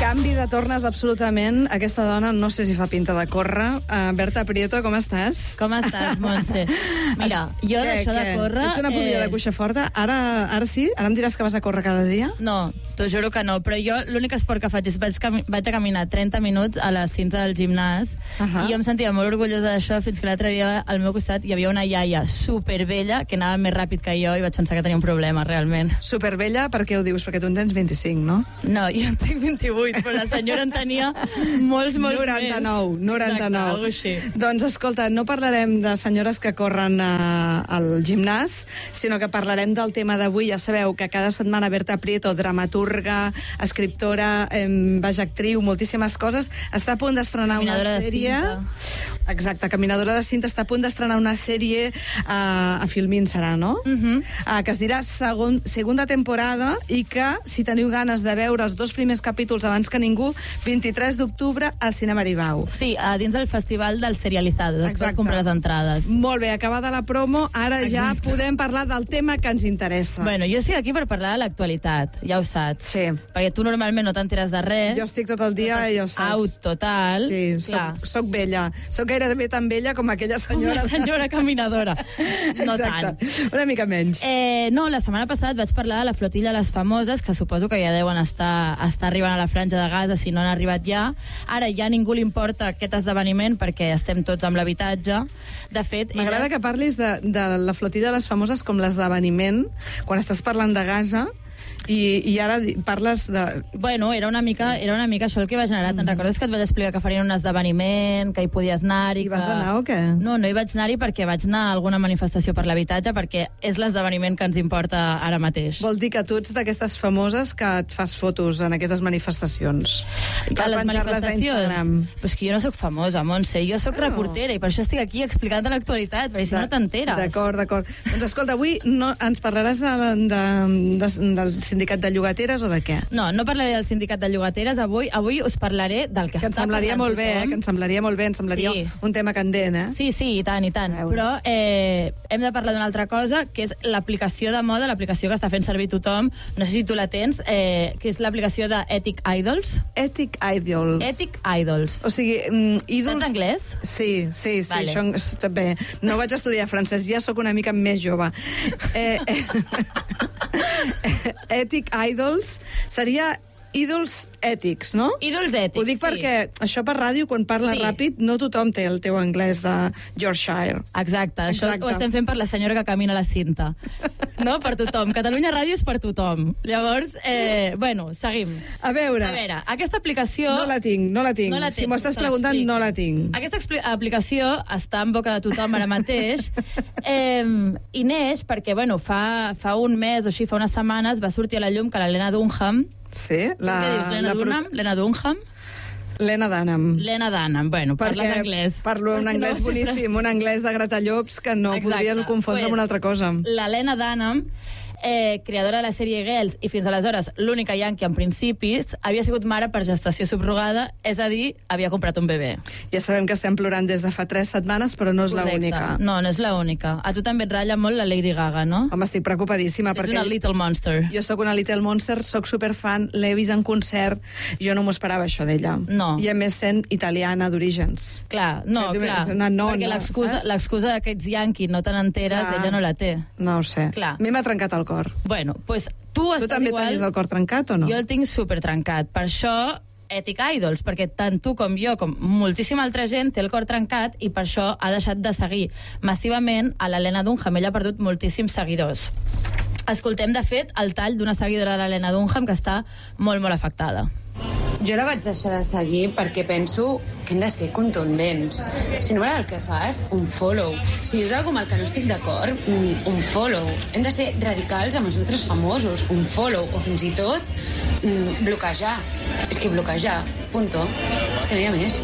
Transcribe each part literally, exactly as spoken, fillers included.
canvi de tornes absolutament. Aquesta dona no sé si fa pinta de córrer. Uh, Berta Prieto, com estàs? Com estàs, Montse? Mira, jo d'això de córrer... Ets una pomilla eh... de cuixa forta. Ara, ara sí? Ara em diràs que vas a córrer cada dia? No, t'ho juro que no. Però jo l'únic esport que faig és vaig, vaig a caminar trenta minuts a la cinta del gimnàs uh -huh. i jo em sentia molt orgullosa d'això fins que l'altre dia al meu costat hi havia una iaia supervella que anava més ràpid que jo i vaig pensar que tenia un problema, realment. Supervella, per què ho dius? Perquè tu en tens vint-i-cinc, no? No, jo en tinc vint-i-vuit, però la senyora en tenia molts, molts noranta-nou, més. noranta-nou. Exacte, doncs, escolta, no parlarem de senyores que corren uh, al gimnàs, sinó que parlarem del tema d'avui. Ja sabeu que cada setmana Berta Prieto, dramaturga, escriptora, eh, vaja, actriu, moltíssimes coses, està a punt d'estrenar una sèrie... Exacte, Caminadora de cinta, està a punt d'estrenar una sèrie uh, a Filmin, serà, no? Uh -huh. uh, que es dirà segon, segunda temporada i que, si teniu ganes de veure els dos primers capítols abans que ningú, vint-i-tres d'octubre al Cinema Aribau. Sí, a dins del Festival del Serializado, després comprar les entrades. Molt bé, acabada la promo, ara Exacte. ja podem parlar del tema que ens interessa. Bueno, jo estic aquí per parlar de l'actualitat, ja ho saps. Sí. Perquè tu normalment no t'enteres de res. Jo estic tot el dia i ja ho saps. Out total. Sí, soc, soc vella. Soc gairebé tan vella com aquella senyora. Com la senyora caminadora. No tant. Una mica menys. Eh, no, la setmana passada et vaig parlar de la flotilla Les Famoses, que suposo que ja deuen estar, estar arribant a la Franja de Gaza, si no han arribat ja. Ara ja a ningú li importa aquest esdeveniment perquè estem tots amb l'habitatge. De fet... M'agrada elles... que parlis de, de la flotilla Les Famoses com l'esdeveniment, quan estàs parlant de Gaza, I, i ara parles de... Bueno, era una mica, sí. era una mica això el que va generar. Mm. Te'n recordes que et vaig explicar que farien un esdeveniment, que hi podies anar-hi... I vas que... anar o què? No, no hi vaig anar-hi perquè vaig anar a alguna manifestació per l'habitatge, perquè és l'esdeveniment que ens importa ara mateix. Vol dir que tu ets d'aquestes famoses que et fas fotos en aquestes manifestacions. A les manifestacions? Però és que jo no sóc famosa, Montse, jo sóc no. reportera i per això estic aquí explicant l'actualitat, perquè si de, no t'enteres. D'acord, d'acord. Doncs escolta, avui no, ens parlaràs de, de, de, del sindicat de llogateres o de què? No, no parlaré del sindicat de llogateres avui. Avui us parlaré del que, que està parlant semblaria molt bé, eh? Que ens semblaria molt bé, ens semblaria sí. un tema candent, eh? Sí, sí, i tant, i tant. Però eh, hem de parlar d'una altra cosa, que és l'aplicació de moda, l'aplicació que està fent servir tothom. No sé si tu la tens, eh, que és l'aplicació de Ethic Idols. Ethic Idols. Ethic Idols. O sigui, um, ídols... Saps anglès? Sí, sí, sí. Vale. Això està bé. No vaig estudiar francès, ja sóc una mica més jove. Eh, eh, Ethic Idols seria ídols ètics, no? Ídols ètics, Ho dic sí. perquè això per ràdio, quan parles sí. ràpid, no tothom té el teu anglès de Yorkshire. Exacte, això Exacte. ho estem fent per la senyora que camina a la cinta. No? Per tothom. Catalunya Ràdio és per tothom. Llavors, eh, bueno, seguim. A veure... A veure, aquesta aplicació... No la tinc, no la tinc. No la si m'ho estàs preguntant, no la tinc. Aquesta aplicació està en boca de tothom ara mateix eh, i neix perquè, bueno, fa, fa un mes o així, fa unes setmanes, va sortir a la llum que l'Helena Dunham... Sí, la... Què dius, Lena Dunham? Pro... Lena Dunham? Lena Dunham. Lena Dunham, bueno, parles Perquè anglès. Parlo un anglès no boníssim, un anglès de gratallops que no Exacte. podria confondre pues, amb una altra cosa. La Lena Dunham, eh, creadora de la sèrie Girls i fins aleshores l'única yankee en principis, havia sigut mare per gestació subrogada, és a dir, havia comprat un bebè. Ja sabem que estem plorant des de fa tres setmanes, però no és l'única. No, no és l'única. A tu també et ratlla molt la Lady Gaga, no? Home, estic preocupadíssima. Ets una Little Monster. Jo sóc una Little Monster, sóc superfan, l'he vist en concert, jo no m'ho esperava això d'ella. No. I a més sent italiana d'orígens. Clar, no, és clar. Una nona, perquè l'excusa d'aquests yanquis no te n'enteres, ella no la té. No ho sé. Clar. A mi m'ha trencat el cor. Bueno, doncs pues, tu, tu estàs també igual... tenies el cor trencat o no? Jo el tinc super trencat. Per això, Ethic Idols, perquè tant tu com jo, com moltíssima altra gent, té el cor trencat i per això ha deixat de seguir massivament a l'Helena Dunham. Ella ha perdut moltíssims seguidors. Escoltem, de fet, el tall d'una seguidora de l'Helena Dunham que està molt, molt afectada. Jo la vaig deixar de seguir perquè penso que hem de ser contundents. Si no m'agrada el que fas, un follow. Si dius alguna cosa amb el que no estic d'acord, un follow. Hem de ser radicals amb els altres famosos, un follow. O fins i tot bloquejar. És que bloquejar, punto. És que no hi ha més.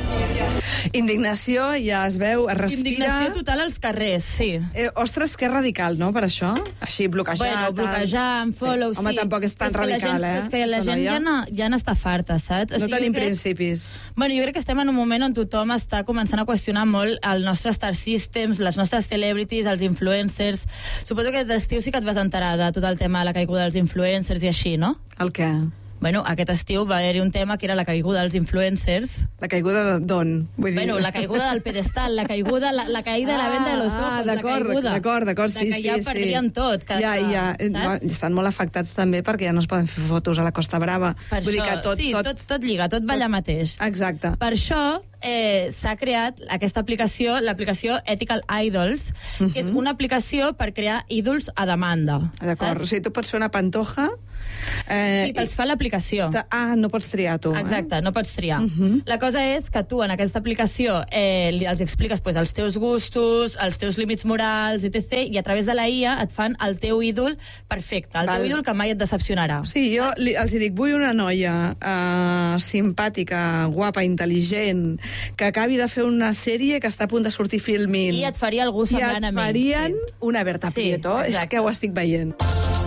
Indignació, ja es veu, es respira... Indignació total als carrers, sí. Eh, ostres, que radical, no, per això? Així, bloquejar... Bueno, bloquejar, en follow, sí. sí. Home, tampoc és tan és radical, gent, eh? És que la gent ja, no, ja n'està farta, saps? O no sigui, tenim crec... principis. Bueno, jo crec que estem en un moment on tothom està començant a qüestionar molt el nostre star systems, les nostres celebrities, els influencers... Suposo que d'estiu sí que et vas enterar de tot el tema de la caiguda dels influencers i així, no? El què? Bueno, aquest estiu va haver-hi un tema que era la caiguda dels influencers. La caiguda d'on? Vull dir... Bueno, la caiguda del pedestal, la caiguda, la, la caïda de la venda de los ojos, ah, la caiguda. D'acord, d'acord, sí, de que ja sí, perdrien sí. tot. Cada, ja, ja, saps? Estan molt afectats també perquè ja no es poden fer fotos a la Costa Brava. Per Vull això, dir que tot, sí, tot... tot, tot lliga, tot va allà mateix. Exacte. Per això eh, s'ha creat aquesta aplicació, l'aplicació Ethical Idols, uh -huh. que és una aplicació per crear ídols a demanda. D'acord, o sigui, tu pots fer una pantoja... Eh, sí, te'ls fa l'aplicació. Ah, no pots triar tu. Exacte, eh? no pots triar. Uh -huh. La cosa és que tu en aquesta aplicació eh, els expliques pues, els teus gustos, els teus límits morals, etcètera, i a través de la I A et fan el teu ídol perfecte, el Val. teu ídol que mai et decepcionarà. Sí, jo li, els hi dic, vull una noia uh, simpàtica, guapa, intel·ligent, que acabi de fer una sèrie que està a punt de sortir Filmin. I et faria algú semblant a mi. I et farien sí. una Berta Sí, Prieto. És exacte. que ho estic veient.